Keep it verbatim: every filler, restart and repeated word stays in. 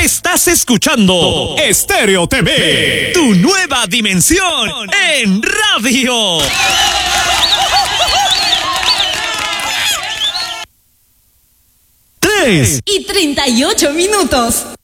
Estás escuchando Estéreo T V, tu nueva dimensión en radio. Tres y treinta y ocho minutos.